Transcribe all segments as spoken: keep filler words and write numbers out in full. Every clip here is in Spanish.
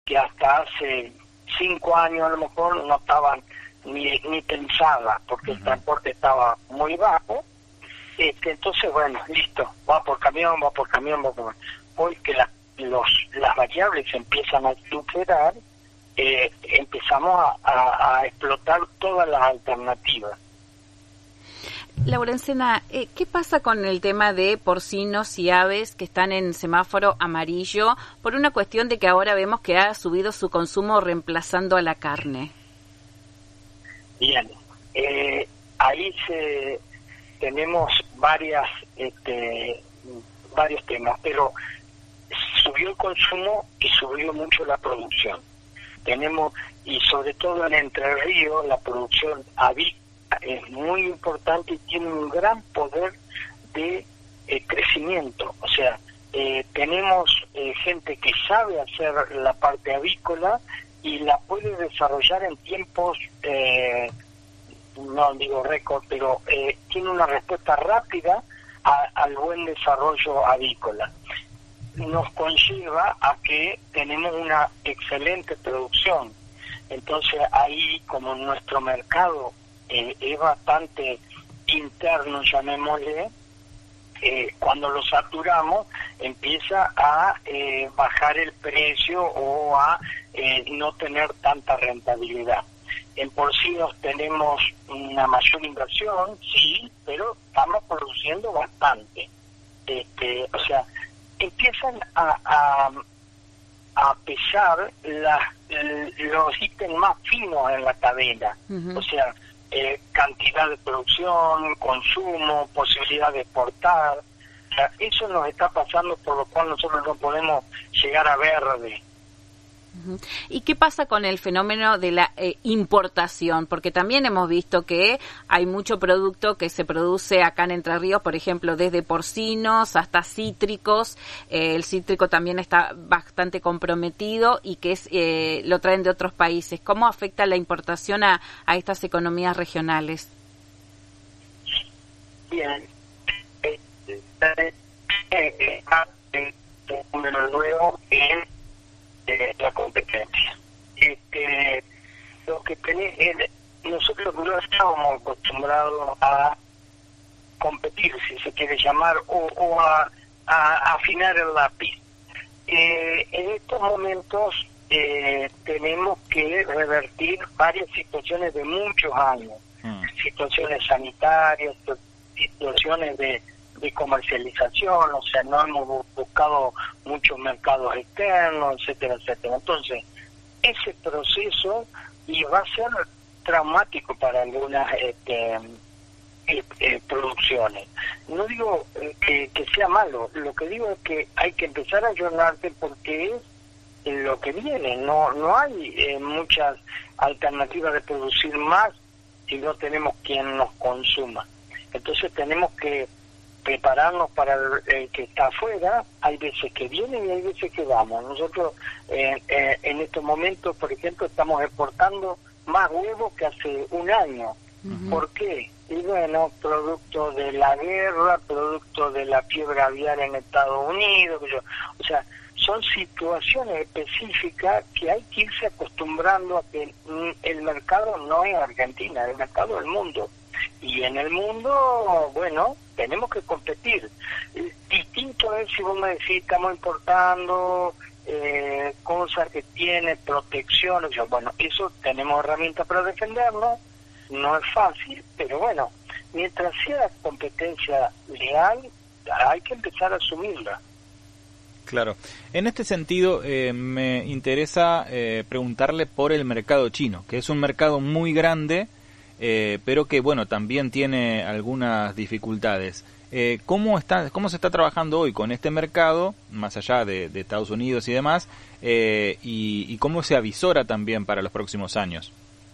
que hasta hace cinco años a lo mejor no estaban ni, ni pensadas, porque uh-huh. el transporte estaba muy bajo. Este, entonces, bueno, listo, va por camión, va por camión, va por... Hoy que la, los, las variables empiezan a superar, eh, empezamos a, a, a explotar todas las alternativas. Laura Encena, eh, ¿qué pasa con el tema de porcinos y aves que están en semáforo amarillo por una cuestión de que ahora vemos que ha subido su consumo reemplazando a la carne? Bien, eh, ahí se, tenemos varias este, varios temas, pero subió el consumo y subió mucho la producción. Tenemos, y sobre todo en Entre Ríos, la producción avícola es muy importante y tiene un gran poder de eh, crecimiento. O sea, eh, tenemos eh, gente que sabe hacer la parte avícola y la puede desarrollar en tiempos, eh, no digo récord, pero eh, tiene una respuesta rápida a, al buen desarrollo avícola. Nos conlleva a que tenemos una excelente producción. Entonces ahí, como nuestro mercado Eh, es bastante interno, llamémosle, eh, cuando lo saturamos empieza a eh, bajar el precio o a eh, no tener tanta rentabilidad. En porcinos tenemos una mayor inversión, sí, pero estamos produciendo bastante. Este, o sea, empiezan a, a, a pesar la, los ítems más finos en la cadena. Uh-huh. O sea, Eh, cantidad de producción, consumo, posibilidad de exportar. O sea, eso nos está pasando, por lo cual nosotros no podemos llegar a verde. Uh-huh. ¿Y qué pasa con el fenómeno de la eh, importación? Porque también hemos visto que hay mucho producto que se produce acá en Entre Ríos, por ejemplo, desde porcinos hasta cítricos. Eh, el cítrico también está bastante comprometido y que es eh, lo traen de otros países. ¿Cómo afecta la importación a, a estas economías regionales? Bien. Un nuevo es la competencia. Este, lo que tenés, eh, nosotros no estábamos acostumbrados a competir, si se quiere llamar, o, o a, a afinar el lápiz. Eh, en estos momentos eh, tenemos que revertir varias situaciones de muchos años, mm. situaciones sanitarias, situaciones de de comercialización, o sea, no hemos buscado muchos mercados externos, etcétera, etcétera. Entonces, ese proceso y va a ser traumático para algunas este, eh, eh, producciones. No digo eh, que, que sea malo, lo que digo es que hay que empezar a ayornarse porque es lo que viene. No, no hay eh, muchas alternativas de producir más si no tenemos quien nos consuma. Entonces tenemos que prepararnos para el, el que está afuera. Hay veces que vienen y hay veces que vamos. Nosotros eh, eh, en estos momentos, por ejemplo, estamos exportando más huevos que hace un año. Uh-huh. ¿Por qué? Y bueno, producto de la guerra, producto de la fiebre aviar en Estados Unidos, o sea, son situaciones específicas que hay que irse acostumbrando a que el mercado no es Argentina, el mercado es el mundo. Y en el mundo, bueno, tenemos que competir. Distinto es si vos me decís, estamos importando eh, cosas que tienen protección. Yo, bueno, eso tenemos herramientas para defendernos, no es fácil, pero bueno, mientras sea competencia leal, hay que empezar a asumirla. Claro. En este sentido, eh, me interesa eh, preguntarle por el mercado chino, que es un mercado muy grande, Eh, pero que bueno también tiene algunas dificultades. Eh, ¿cómo está, cómo se está trabajando hoy con este mercado, más allá de, de Estados Unidos y demás, eh, y, y cómo se avisora también para los próximos años?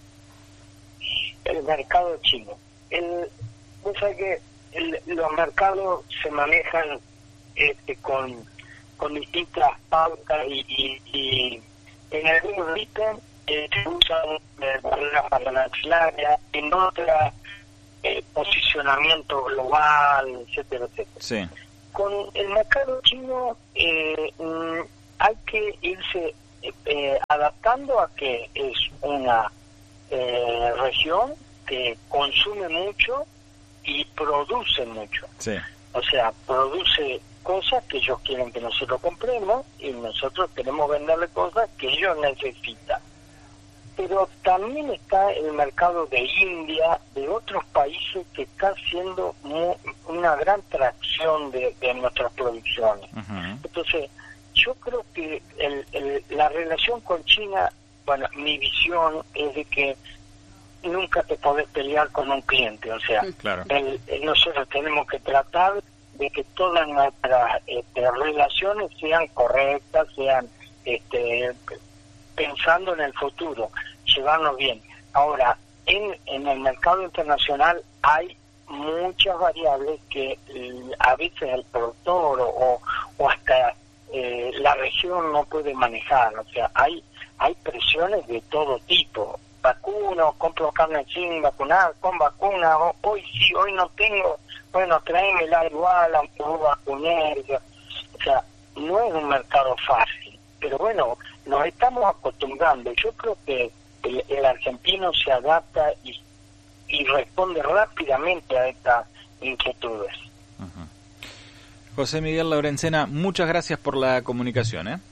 El mercado chino. El, vos sabés que el, los mercados se manejan este, con, con distintas pautas y, y, y en algunos ítems Eh, se usan eh, barreras parlamentarias, en otra eh, posicionamiento global, etcétera, etcétera. Sí. Con el mercado chino eh, mm, hay que irse eh, adaptando a que es una eh, región que consume mucho y produce mucho. Sí. O sea, produce cosas que ellos quieren que nosotros compremos y nosotros queremos venderle cosas que ellos necesitan. Pero también está el mercado de India, de otros países, que está haciendo muy, una gran tracción de, de nuestras producciones. Uh-huh. Entonces, yo creo que el, el, la relación con China, bueno, mi visión es de que nunca te podés pelear con un cliente. O sea, claro. el, el, nosotros tenemos que tratar de que todas nuestras este, relaciones sean correctas, sean este, pensando en el futuro, llevarnos bien. Ahora, en, en el mercado internacional hay muchas variables que a veces el productor o, o hasta eh, la región no puede manejar. O sea, hay hay presiones de todo tipo. Vacuno, compro carne sin vacunar, con vacuna, o, hoy sí, hoy no tengo, bueno, tráemela igual, aunque vos vacuné. O sea, no es un mercado fácil, pero bueno, nos estamos acostumbrando. Yo creo que el, el argentino se adapta y, y responde rápidamente a estas inquietudes. Uh-huh. José Miguel Laurencena, muchas gracias por la comunicación, ¿eh?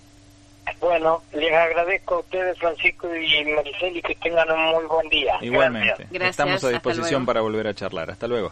Bueno, les agradezco a ustedes, Francisco y Maricel, y que tengan un muy buen día. Igualmente. Gracias. Estamos a disposición para volver a charlar. Hasta luego.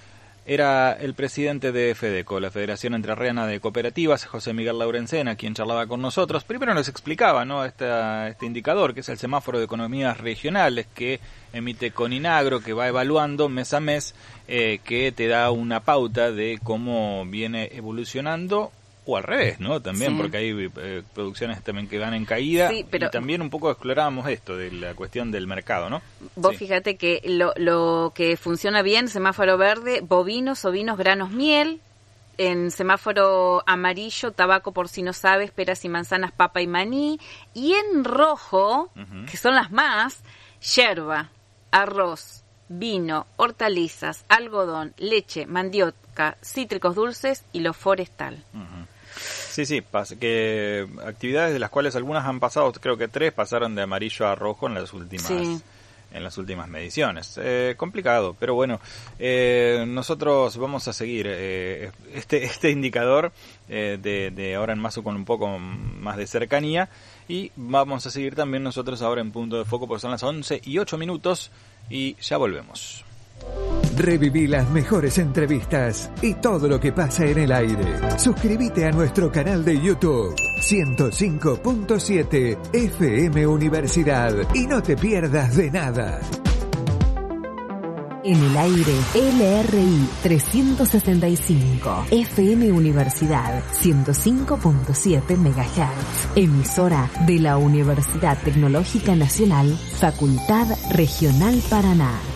Era el presidente de FEDECO, la Federación Entrerriana de Cooperativas, José Miguel Laurencena, quien charlaba con nosotros. Primero nos explicaba, ¿no?, esta, este indicador, que es el semáforo de economías regionales que emite Coninagro, que va evaluando mes a mes, eh, que te da una pauta de cómo viene evolucionando, o al revés, ¿no? También, sí. Porque hay eh, producciones también que van en caída, sí, pero y también un poco explorábamos esto de la cuestión del mercado, ¿no? Vos sí. Fíjate que lo, lo que funciona bien, semáforo verde, bovinos, ovinos, granos, miel. En semáforo amarillo, tabaco, porcinos, aves, peras y manzanas, papa y maní. Y en rojo, uh-huh. que son las más, yerba, arroz, vino, hortalizas, algodón, leche, mandioca, cítricos dulces y lo forestal. Uh-huh. Sí, sí, que actividades de las cuales algunas han pasado, creo que tres pasaron de amarillo a rojo en las últimas sí. en las últimas mediciones. Eh, complicado, pero bueno, eh, nosotros vamos a seguir eh, este este indicador eh, de, de ahora en más con un poco más de cercanía, y vamos a seguir también nosotros ahora en Punto de Foco, porque son las once y ocho minutos y ya volvemos. Reviví las mejores entrevistas y todo lo que pasa en el aire. Suscríbete a nuestro canal de YouTube ciento cinco punto siete F M Universidad y no te pierdas de nada. En el aire, L R I trescientos sesenta y cinco, F M Universidad ciento cinco punto siete megahertz, emisora de la Universidad Tecnológica Nacional, Facultad Regional Paraná.